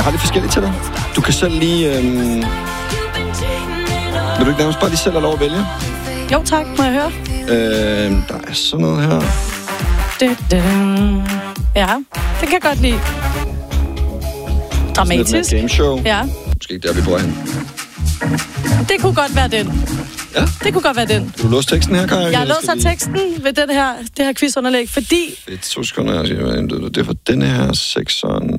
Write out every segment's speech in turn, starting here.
har lidt forskelligt til dig. Du kan selv lige... Vil du ikke nærmest bare lige selv have lov at vælge? Jo tak, må jeg høre? Der er sådan noget her. Ja, det kan jeg godt lide. Dramatisk. Sådan et gameshow. Ja. Måske ikke der, vi bor hen. Det kunne godt være den. Ja? Det kunne godt være den. Du låser teksten her, Karin? Jeg låser teksten ved det her quizunderlæg, fordi... Fedt, 2 sekunder. Det er for den her sektion.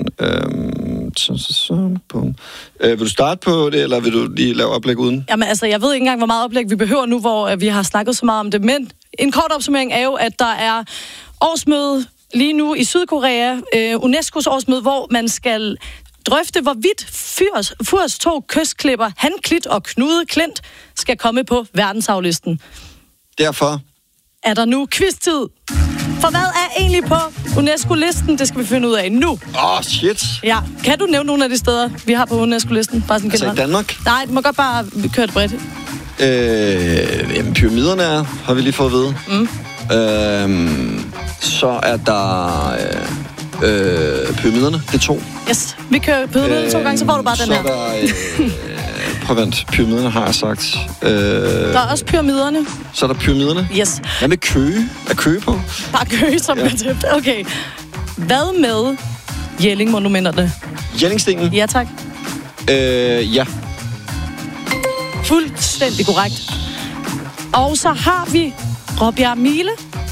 Vil du starte på det, eller vil du lige lave oplæg uden? Jamen altså, jeg ved ikke engang, hvor meget oplæg vi behøver nu, hvor vi har snakket så meget om det. Men en kort opsummering er jo, at der er årsmøde lige nu i Sydkorea, UNESCO's årsmøde, hvor man skal drøfte, hvorvidt Furs 2 kystklipper, Han Klit og Knude Klint, skal komme på verdensarvlisten. Derfor er der nu quiz-tid. For hvad er egentlig på UNESCO-listen? Det skal vi finde ud af nu. Shit. Ja, kan du nævne nogle af de steder, vi har på UNESCO-listen? Bare sådan altså i Danmark? Nej, du må godt bare køre det bredt. Jamen, pyramiderne har vi lige fået at vide. Så er der pyramiderne, det er 2. Yes, vi kører pyramiderne 2 gange, så får du bare den her. Så er der... Prøv at vent, pyramiderne har jeg sagt. Der er også pyramiderne. Så er der pyramiderne? Yes. Hvad med Køge? Er Køge på? Bare Køge som koncept. Okay. Hvad med Jelling-monumenterne? Jellingstenen? Ja, tak. Ja. Fuldstændig korrekt. Og så har vi Råbjerg Mile.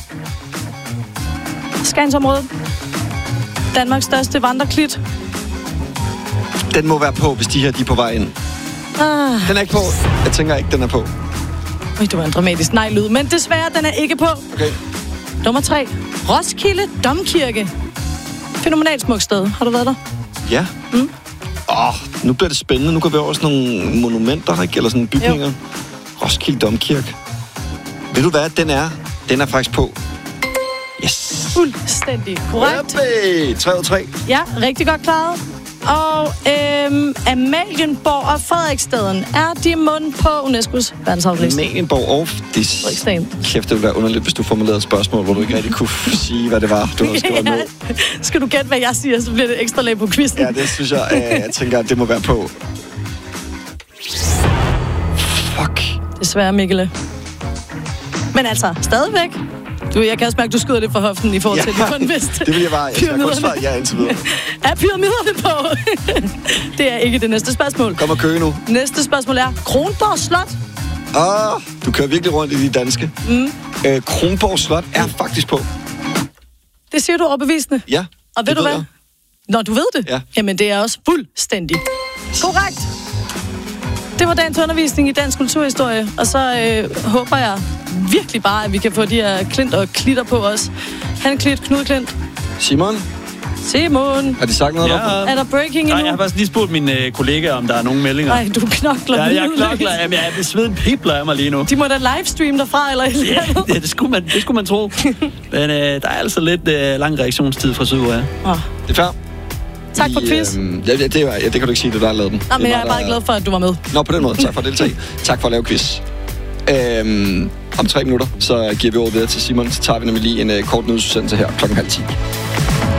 Skansområdet. Danmarks største vandreklit. Den må være på, hvis de her de er på vej ind. Den er ikke på. Jeg tænker ikke, den er på. Det var en dramatisk nej-lyd, men desværre, den er ikke på. Okay. Nummer 3. Roskilde Domkirke. Fænomenalt smukt sted. Har du været der? Ja. Nu bliver det spændende. Nu går vi over sådan nogle monumenter, ikke? Eller sådan bygninger. Jo. Roskilde Domkirke. Ved du hvad? Den er faktisk på. Yes. Fuldstændig korrekt. 3-3. Ja, rigtig godt klaret. Og Amalienborg og Frederiksstaden er de mund på UNESCO's verdensarvsliste. Amalienborg og Frederiksstaden. Kæft, det ville være underligt, hvis du formulerede et spørgsmål, hvor du ikke rigtig kunne sige, hvad det var, du havde skrevet ned. Skal du gætte, hvad jeg siger, så bliver det ekstra lag på quizzen. Ja, det synes jeg. Jeg tænker, at det må være på. Fuck. Desværre, Mikkele. Men altså, stadigvæk. Jeg kan også mærke, at du skyder det fra hoften i forhold til, at du kun vidste. Det vil jeg bare. Jeg skal kun svare ja indtil videre. Er pyramiderne på? Det er ikke det næste spørgsmål. Kom og Køge nu. Næste spørgsmål er Kronborg Slot. Du kører virkelig rundt i de danske. Kronborg Slot er faktisk på. Det siger du overbevisende? Ja. Og ved du hvad? Jeg. Nå, du ved det? Ja. Jamen, det er også fuldstændig korrekt. Det var dagens undervisning i dansk kulturhistorie, og så håber jeg virkelig bare, at vi kan få de her klint og klitter på os. Han Klit, Knude Klint. Simon? Har de sagt noget derpå? Er der breaking endnu? Nej, jeg har faktisk lige spurgt mine kollegaer, om der er nogle meldinger. Nej, du knokler. Ja, jeg knokler. Jamen, sveden pibler af mig lige nu. De må da livestream derfra, eller et eller andet. Ja, det skulle man tro. Men der er altså lidt lang reaktionstid fra Sydkorea. Det er fair. Tak for quiz. Det kan du ikke sige, at du har lavet den. Nej, men jeg er bare glad for, at du var med. Nå, på den måde. Tak for at deltage. Tak for at lave quiz. Om 3 minutter, så giver vi ordet videre til Simon. Så tager vi nemlig lige en kort nyhedsudsendelse her 9:30.